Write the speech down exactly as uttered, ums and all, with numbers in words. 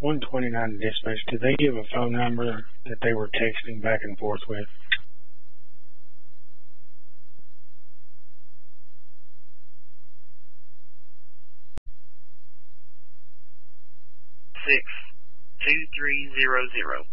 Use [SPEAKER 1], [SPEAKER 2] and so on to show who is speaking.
[SPEAKER 1] one twenty-nine dispatch, did they give a phone number that they were texting back and forth with?
[SPEAKER 2] Six two three zero zero.